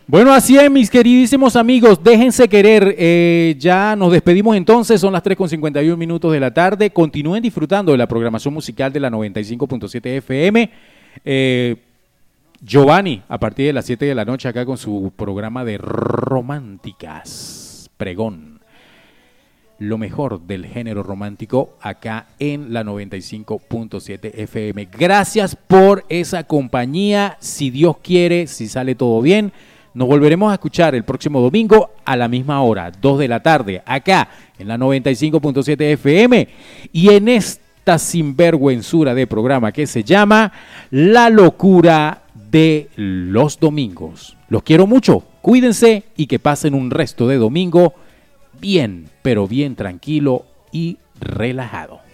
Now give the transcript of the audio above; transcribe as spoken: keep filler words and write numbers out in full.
Bueno, así es, mis queridísimos amigos, déjense querer, eh, ya nos despedimos entonces, son las tres con cincuenta y uno minutos de la tarde, continúen disfrutando de la programación musical de la noventa y cinco punto siete F M, eh, Giovanni, a partir de las siete de la noche acá con su programa de románticas, pregón, lo mejor del género romántico acá en la noventa y cinco punto siete F M. Gracias por esa compañía, si Dios quiere, si sale todo bien, nos volveremos a escuchar el próximo domingo a la misma hora, dos de la tarde, acá en la noventa y cinco punto siete F M y en esta sinvergüenzura de programa que se llama La Locura de los Domingos. Los quiero mucho, cuídense y que pasen un resto de domingo bien, pero bien tranquilo y relajado.